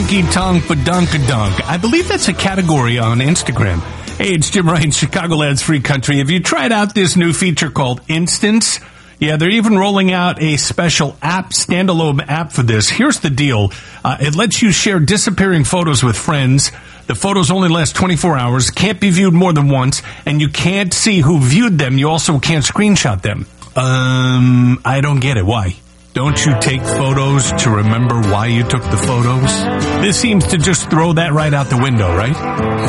honky tonk badunkadunk. I believe that's a category on Instagram. Hey, it's Jim Ryan, Chicagoland's Free Country. Have you tried out this new feature called Instance? Yeah, they're even rolling out a special app, standalone app for this. Here's the deal. It lets you share disappearing photos with friends. The photos only last 24 hours, can't be viewed more than once, and you can't see who viewed them. You also can't screenshot them. I don't get it. Why? Don't you take photos to remember why you took the photos? This seems to just throw that right out the window, right?